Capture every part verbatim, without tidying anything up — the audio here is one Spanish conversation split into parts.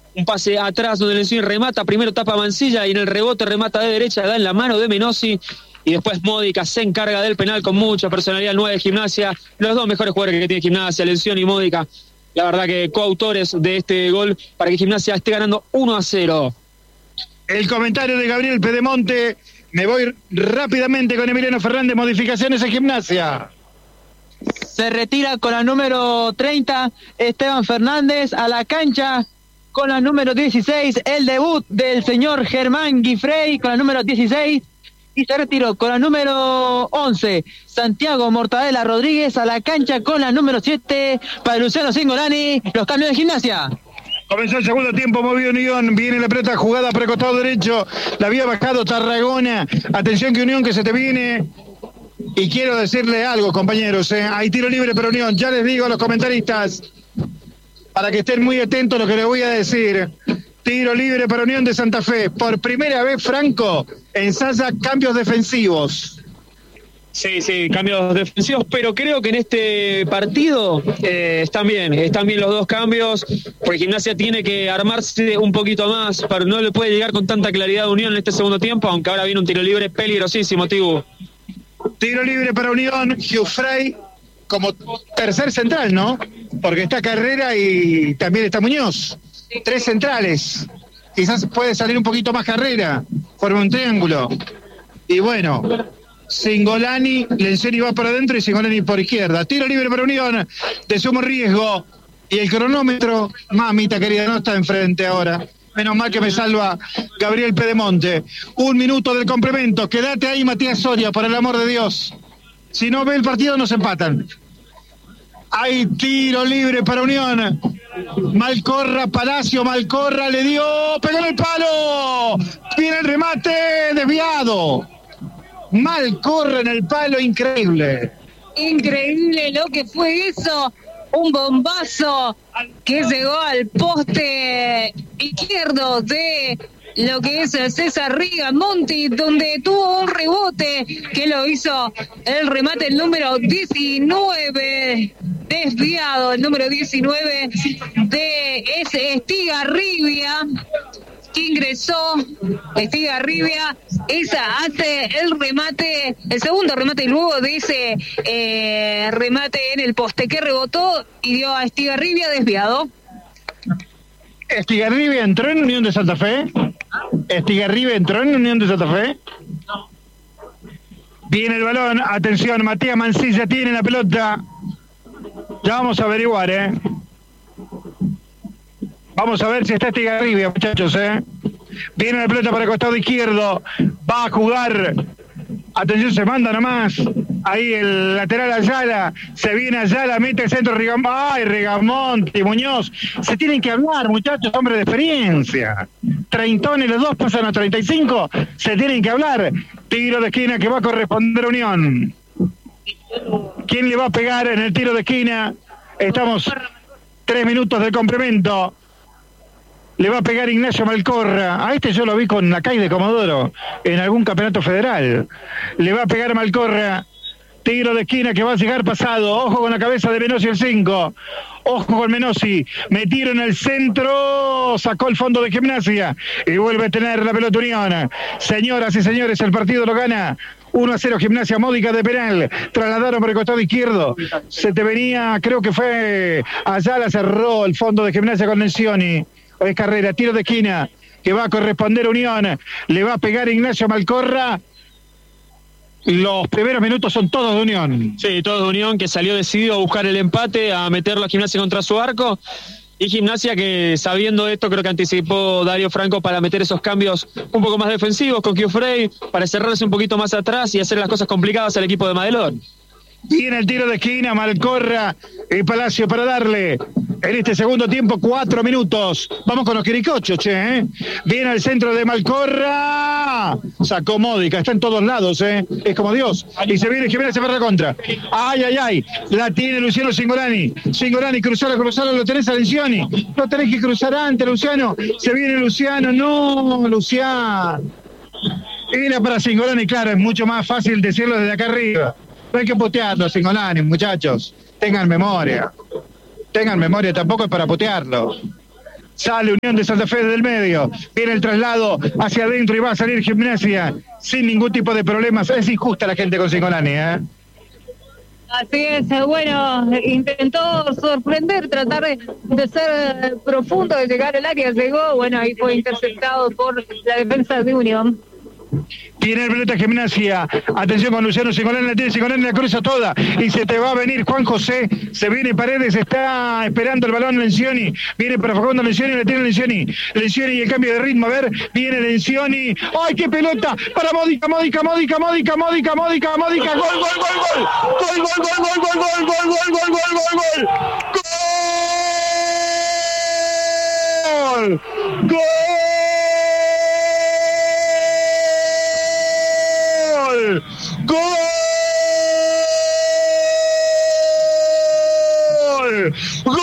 Un pase atrás donde Lencioni remata, primero tapa Mansilla y en el rebote remata de derecha, da en la mano de Menossi. Y después Modica se encarga del penal con mucha personalidad, el nueve de Gimnasia. Los dos mejores jugadores que tiene Gimnasia, Lencioni y Modica. La verdad que coautores de este gol para que Gimnasia esté ganando uno a cero. El comentario de Gabriel Pedemonte. Me voy rápidamente con Emiliano Fernández. Modificaciones en Gimnasia. Se retira con la número treinta Esteban Fernández a la cancha. Con la número dieciséis, el debut del señor Germán Guifrey con la número dieciséis. Y se retiró con la número once, Santiago Mortadela Rodríguez a la cancha con la número siete, para Luciano Cingolani. Los cambios de Gimnasia. Comenzó el segundo tiempo, movió Unión, viene la pelota jugada por el costado derecho, la había bajado Tarragona. Atención que Unión que se te viene. Y quiero decirle algo, compañeros, ¿eh? Hay tiro libre para Unión, ya les digo a los comentaristas, para que estén muy atentos a lo que les voy a decir. Tiro libre para Unión de Santa Fe. Por primera vez, Franco ensaya cambios defensivos. Sí, sí, cambios defensivos, pero creo que en este partido eh, están bien, están bien los dos cambios, porque Gimnasia tiene que armarse un poquito más, pero no le puede llegar con tanta claridad a Unión en este segundo tiempo, aunque ahora viene un tiro libre peligrosísimo, Tibu. Tiro libre para Unión, Giuffrey como tercer central, ¿no? Porque está Carrera y también está Muñoz. Tres centrales. Quizás puede salir un poquito más Carrera, forma un triángulo. Y bueno, Cingolani, Lencioni va por adentro y Cingolani por izquierda. Tiro libre para Unión, de sumo riesgo. Y el cronómetro, mamita querida, no está enfrente ahora. Menos mal que me salva Gabriel Pedemonte. Un minuto del complemento. Quédate ahí, Matías Soria, por el amor de Dios. Si no ve el partido, nos empatan. Hay tiro libre para Unión. Malcorra, Palacio, Malcorra le dio, pegó en el palo. Viene el remate, desviado. Malcorra en el palo, increíble. Increíble lo que fue eso. Un bombazo que llegó al poste izquierdo de lo que es el César Rigamonti, donde tuvo un rebote que lo hizo el remate, el número diecinueve, desviado, el número diecinueve de ese Estigarribia, que ingresó. Estigarribia esa hace el remate, el segundo remate luego de ese eh, remate en el poste que rebotó y dio a Estigarribia desviado. ¿Estigarribia entró en Unión de Santa Fe? ¿Estigarribia entró en Unión de Santa Fe? Viene el balón, atención, Matías Mansilla tiene la pelota. Ya vamos a averiguar, ¿eh? Vamos a ver si está Estigarribia, muchachos, ¿eh? Viene la pelota para el costado izquierdo. Va a jugar. Atención, se manda nomás. Ahí el lateral Ayala. Se viene Ayala, mete el centro Rigamonti. ¡Ay, Rigamonti, Muñoz! Se tienen que hablar, muchachos, hombres de experiencia. Treintones, los dos pasan a treinta y cinco. Se tienen que hablar. Tiro de esquina que va a corresponder a Unión. ¿Quién le va a pegar en el tiro de esquina? Estamos tres minutos del complemento. Le va a pegar Ignacio Malcorra. A este yo lo vi con la calle de Comodoro en algún campeonato federal. Le va a pegar Malcorra. Tiro de esquina que va a llegar pasado. Ojo con la cabeza de Menossi el cinco. Ojo con Menossi. Me tiro en el centro. Sacó el fondo de Gimnasia. Y vuelve a tener la pelota Unión. Señoras y señores, el partido lo gana uno a cero Gimnasia. Módica de penal. Trasladaron por el costado izquierdo. Se te venía, creo que fue Ayala, cerró el fondo de Gimnasia con Lencioni. Es Carrera, tiro de esquina que va a corresponder a Unión. Le va a pegar Ignacio Malcorra. Los primeros minutos son todos de Unión. Sí, todos de Unión, que salió decidido a buscar el empate, a meterlo a Gimnasia contra su arco. Y Gimnasia que, sabiendo esto, creo que anticipó Dario Franco para meter esos cambios un poco más defensivos con Giuffrey, para cerrarse un poquito más atrás y hacer las cosas complicadas al equipo de Madelón. Viene el tiro de esquina, Malcorra y Palacio para darle en este segundo tiempo cuatro minutos. Vamos con los quiricochos, che, ¿eh? Viene al centro de Malcorra. Sacó Módica, está en todos lados, ¿eh? Es como Dios. Y se viene Jiménez, se va a la contra. Ay, ay, ay. La tiene Luciano Cingolani. Cingolani, cruzalo, cruzalo, lo tenés a Lencioni. Lo tenés que cruzar antes, Luciano. Se viene Luciano. No, Luciano. Era para Cingolani, claro, es mucho más fácil decirlo desde acá arriba. No hay que putearlo, Cingolani, muchachos. Tengan memoria. Tengan memoria, tampoco es para putearlo. Sale Unión de Santa Fe del medio. Viene el traslado hacia adentro y va a salir Gimnasia sin ningún tipo de problemas. Es injusta la gente con Cingolani, ¿eh? Así es, bueno, intentó sorprender, tratar de, de ser profundo, de llegar al área, llegó, bueno, ahí fue interceptado por la defensa de Unión. Tiene el pelota Gimnasia, atención con Luciano Cingolani, la tiene Cingolani, la cruza toda y se te va a venir Juan José, se viene Paredes, está esperando el balón Lencioni, viene para Facundo Lencioni, la tiene Lencioni, Lencioni y el cambio de ritmo, a ver, viene Lencioni, ¡ay qué pelota! Para Módica, Módica, Módica, Módica, Módica, Módica, Módica, gol, gol, gol, gol, gol, gol, gol, gol, gol, gol, gol, gol, gol, gol, gol, gol, gol, ¡gol! ¡Gol!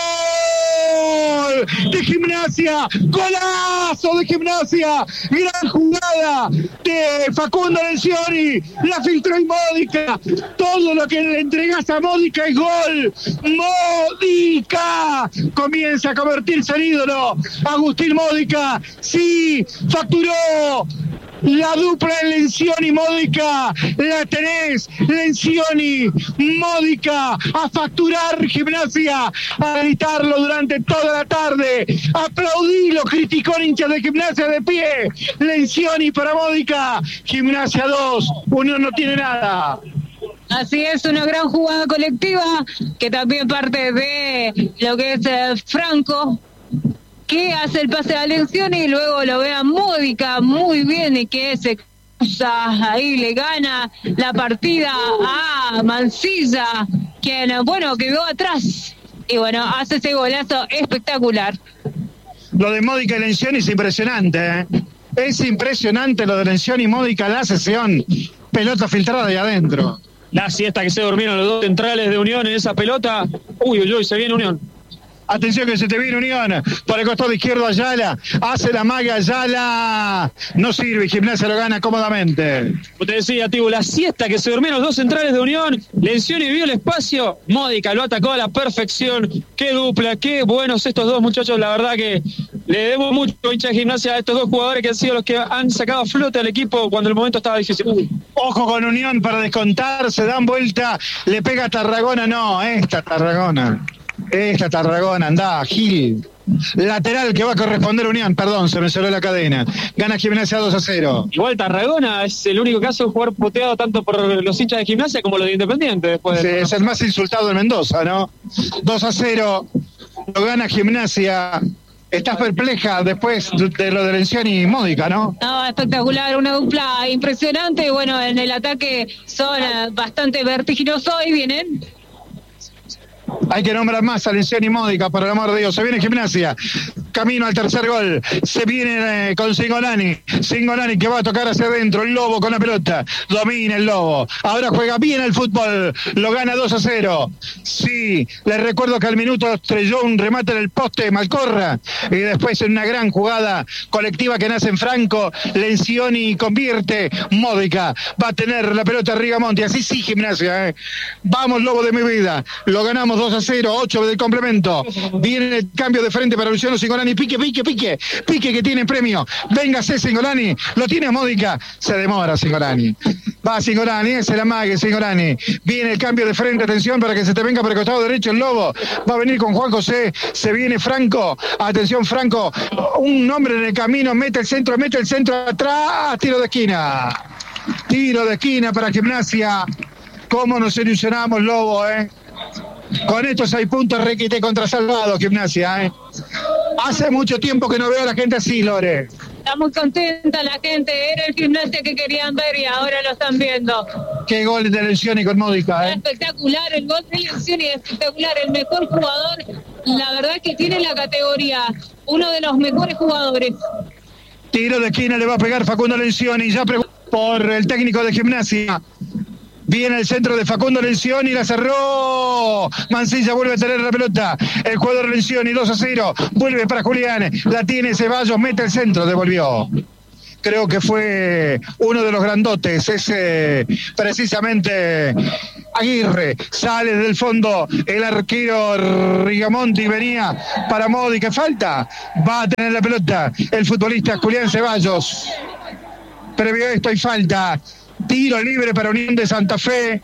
De Gimnasia, golazo de Gimnasia, gran jugada de Facundo Lencioni, la filtró y Módica, todo lo que le entregas a Módica es gol. Módica comienza a convertirse en ídolo, Agustín Módica, sí, facturó. La dupla de Lencioni Módica, la tenés, Lencioni, Módica, a facturar Gimnasia, a gritarlo durante toda la tarde, aplaudilo, criticó hinchas de Gimnasia de pie, Lencioni para Módica, Gimnasia dos, Unión no tiene nada. Así es, una gran jugada colectiva, que también parte de lo que es eh, Franco, que hace el pase a Lencioni y luego lo ve a Módica muy bien y que se cruza, ahí le gana la partida a Mancilla, quien, bueno, quedó atrás y bueno, hace ese golazo espectacular. Lo de Módica y Lencioni es impresionante, ¿eh? Es impresionante lo de Lencioni y Módica, la sesión, pelota filtrada de adentro. La siesta que se durmieron los dos centrales de Unión en esa pelota. Uy, uy, uy, se viene Unión. Atención que se te viene Unión, por el costado izquierdo Ayala, hace la maga Ayala, no sirve, Gimnasia lo gana cómodamente. Como te decía, Tibu, la siesta que se durmieron los dos centrales de Unión, Lencioni vio el espacio, Módica lo atacó a la perfección, qué dupla, qué buenos estos dos muchachos, la verdad que le debemos mucho hincha de Gimnasia a estos dos jugadores que han sido los que han sacado a flote al equipo cuando el momento estaba difícil. Uy. Ojo con Unión para descontar, se dan vuelta, le pega a Tarragona, no, esta Tarragona. Esta Tarragona, andá, Gil. Lateral que va a corresponder Unión, perdón, se me cerró la cadena. Gana Gimnasia dos a cero. Igual Tarragona es el único caso de jugar puteado tanto por los hinchas de Gimnasia como los de Independiente. Después de... sí, es el más insultado en Mendoza, ¿no? dos a cero, lo gana Gimnasia. Estás perpleja después de lo de Lencioni y Módica, ¿no? No, espectacular, una dupla impresionante. Bueno, en el ataque son uh, bastante vertiginosos y vienen. Hay que nombrar más a Lencioni y Módica, por el amor de Dios. Se viene Gimnasia, camino al tercer gol. Se viene eh, con Cingolani. Cingolani que va a tocar hacia adentro. El Lobo con la pelota. Domina el Lobo. Ahora juega bien el fútbol. Lo gana dos a cero. Sí, les recuerdo que al minuto estrelló un remate en el poste de Malcorra. Y después en una gran jugada colectiva que nace en Franco, Lencioni convierte. Módica va a tener la pelota arriba Monti. Así sí, Gimnasia. Eh. Vamos, Lobo de mi vida. Lo ganamos dos a cero, ocho del complemento. Viene el cambio de frente para Luciano Cingolani. Pique, pique, pique. Pique que tiene premio. Véngase Cingolani. Lo tiene Módica. Se demora Cingolani. Va Cingolani, es el amague Cingolani. Viene el cambio de frente. Atención para que se te venga por el costado derecho el Lobo. Va a venir con Juan José. Se viene Franco. Atención Franco. Un hombre en el camino. Mete el centro, mete el centro atrás. Tiro de esquina. Tiro de esquina para Gimnasia. ¿Cómo nos ilusionamos, Lobo, eh? Con estos seis puntos requite contra Salvado, Gimnasia, ¿eh? Hace mucho tiempo que no veo a la gente así, Lore. Está muy contenta la gente, era el Gimnasia que querían ver y ahora lo están viendo. Qué gol de Lencioni con Módica, ¿eh? Espectacular, el gol de Lencioni es espectacular, el mejor jugador, la verdad es que tiene la categoría, uno de los mejores jugadores. Tiro de esquina le va a pegar Facundo Lencioni, ya preguntó por el técnico de Gimnasia. Viene el centro de Facundo Lencioni, la cerró. Mancilla vuelve a tener la pelota. El jugador Lencioni, dos a cero. Vuelve para Julián. La tiene Ceballos, mete el centro, devolvió. creo que fue uno de los grandotes, ese precisamente Aguirre. Sale del fondo el arquero Rigamonti, venía para Modi, que falta, va a tener la pelota el futbolista Julián Ceballos. Previo a esto hay falta, tiro libre para Unión de Santa Fe.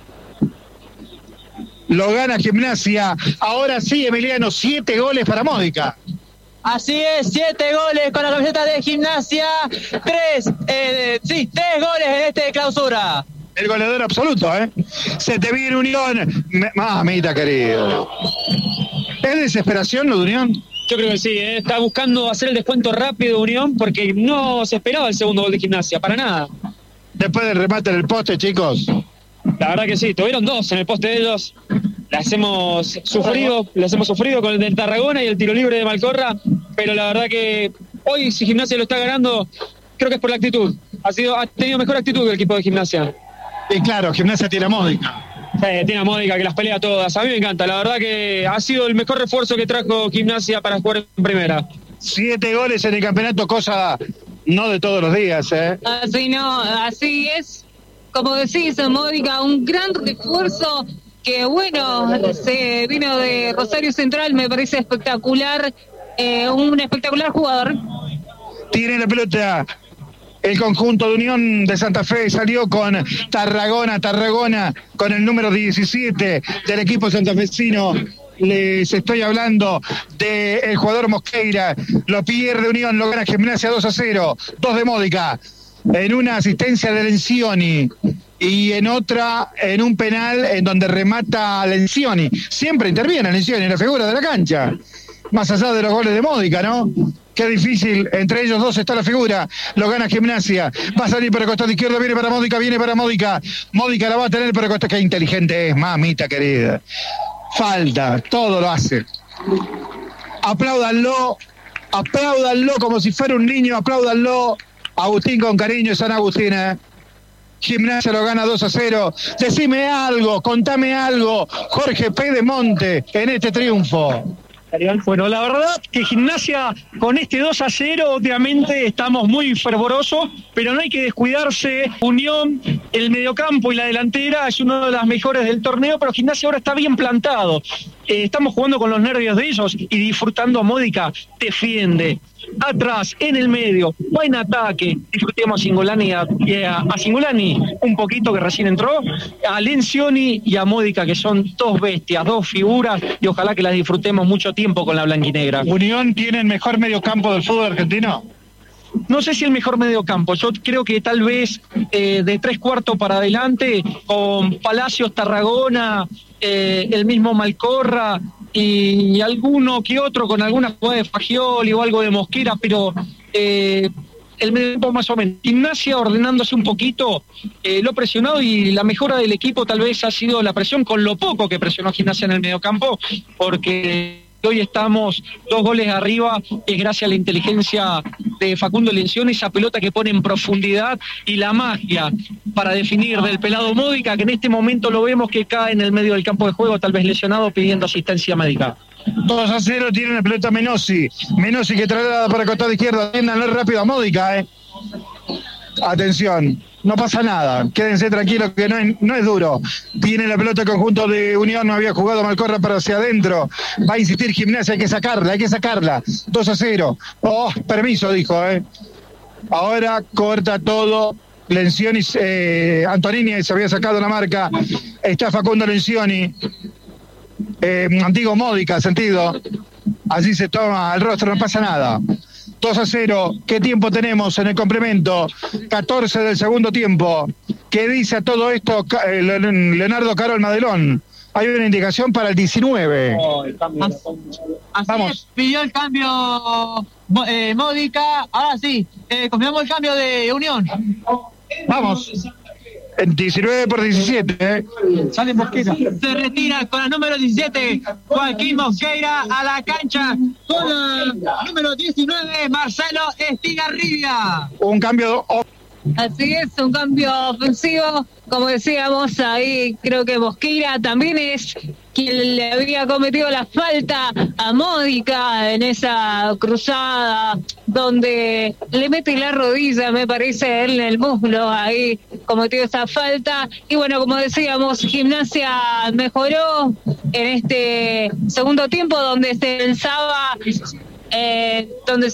Lo gana Gimnasia. Ahora sí, Emiliano, siete goles para Módica. Así es, siete goles con la camiseta de Gimnasia, tres, eh, sí, tres goles en este clausura. El goleador absoluto, ¿eh? Se te viene Unión. Mamita querido. ¿Es desesperación lo de Unión? Yo creo que sí, ¿eh? Está buscando hacer el descuento rápido de Unión porque no se esperaba el segundo gol de Gimnasia, para nada. Después del remate en el poste, chicos. La verdad que sí, tuvieron dos en el poste de ellos. Las hemos sufrido, las hemos sufrido con el del Tarragona y el tiro libre de Malcorra, pero la verdad que hoy si Gimnasia lo está ganando, creo que es por la actitud. Ha sido, ha tenido mejor actitud el equipo de Gimnasia. Y claro, Gimnasia tiene a Módica. Sí, tiene a Módica que las pelea todas. A mí me encanta, la verdad que ha sido el mejor refuerzo que trajo Gimnasia para jugar en primera. Siete goles en el campeonato, cosa no de todos los días, ¿eh? Así no, así es. Como decís, Módica, un gran refuerzo que, bueno, se vino de Rosario Central, me parece espectacular, eh, un espectacular jugador. Tiene la pelota el conjunto de Unión de Santa Fe, salió con Tarragona, Tarragona con el número diecisiete del equipo santafesino. Les estoy hablando del jugador Mosqueira, lo pierde Unión, lo gana Gimnasia dos a cero, dos de Módica, en una asistencia de Lencioni y en otra, en un penal en donde remata Lencioni. Siempre interviene Lencioni en la figura de la cancha, más allá de los goles de Módica, ¿no? Qué difícil, entre ellos dos está la figura, lo gana Gimnasia, va a salir por el costado izquierdo, viene para Módica, viene para Módica, Módica la va a tener por el costado, qué inteligente es, mamita querida. Falta, todo lo hace. Apláudanlo, apláudanlo como si fuera un niño, apláudanlo. Agustín con cariño, San Agustín, ¿eh? Gimnasia lo gana dos a cero. Decime algo, contame algo, Jorge Pedemonte, en este triunfo. Bueno, la verdad que Gimnasia con este dos a cero obviamente estamos muy fervorosos, pero no hay que descuidarse. Unión, el mediocampo y la delantera es uno de las mejores del torneo, pero Gimnasia ahora está bien plantado. Eh, estamos jugando con los nervios de ellos y disfrutando a Módica, defiende. Atrás, en el medio, buen ataque. Disfrutemos a Singolani, a, a Singolani un poquito que recién entró, a Lencioni y a Módica, que son dos bestias, dos figuras, y ojalá que las disfrutemos mucho tiempo con la blanquinegra. ¿Unión tiene el mejor mediocampo del fútbol argentino? No sé si el mejor mediocampo, yo creo que tal vez eh, de tres cuartos para adelante, con Palacios, Tarragona, eh, el mismo Malcorra, y alguno que otro con alguna jugada de Fagioli o algo de Mosquera, pero eh, el medio tiempo más o menos. Gimnasia ordenándose un poquito, eh, lo presionado, y la mejora del equipo tal vez ha sido la presión, con lo poco que presionó Gimnasia en el mediocampo, porque hoy estamos dos goles arriba, es gracias a la inteligencia de Facundo Lencioni, esa pelota que pone en profundidad, y la magia para definir del pelado Módica, que en este momento lo vemos que cae en el medio del campo de juego, tal vez lesionado, pidiendo asistencia médica. dos a cero tiene la pelota Menossi, Menossi que traslada para el costado izquierdo, atiendan rápido a Módica, eh. Atención, no pasa nada, quédense tranquilos que no es, no es duro. Tiene la pelota el conjunto de Unión, no había jugado Malcorra para hacia adentro. Va a insistir Gimnasia, hay que sacarla, hay que sacarla. dos a cero. Oh, permiso, dijo, eh. Ahora corta todo. Lencioni, eh, Antonini se había sacado la marca. Está Facundo Lencioni. Eh, antiguo Módica, sentido. Allí se toma el rostro, no pasa nada. dos a cero, ¿qué tiempo tenemos en el complemento? catorce del segundo tiempo. ¿Qué dice a todo esto Leonardo Carol Madelón? Hay una indicación para el diecinueve. Oh, el cambio. Así Vamos. Es, pidió el cambio eh, Módica. Ahora sí, eh, confirmamos el cambio de Unión. Vamos. diecinueve por diecisiete, ¿eh? Sale Mosquera. Se retira con el número diecisiete, Joaquín Mosqueira, a la cancha con el número diecinueve, Marcelo Estigarribia. Un cambio Así es, un cambio ofensivo, como decíamos ahí, creo que Mosquera también es quien le había cometido la falta a Módica en esa cruzada donde le mete la rodilla, me parece, en el muslo, ahí cometió esa falta. Y bueno, como decíamos, Gimnasia mejoró en este segundo tiempo donde se pensaba, eh, donde se